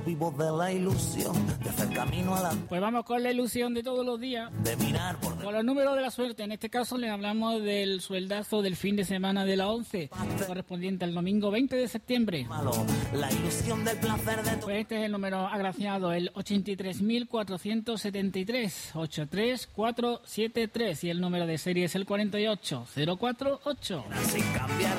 Vivo de la ilusión de hacer camino a la... Pues vamos con la ilusión de todos los días. De mirar por... Con los números de la suerte. En este caso le hablamos del sueldazo del fin de semana de la 11, correspondiente al domingo 20 de septiembre. La ilusión del placer de... Pues este es el número agraciado, el 83.473, 83473. Y el número de serie es el 48048. Sin cambiar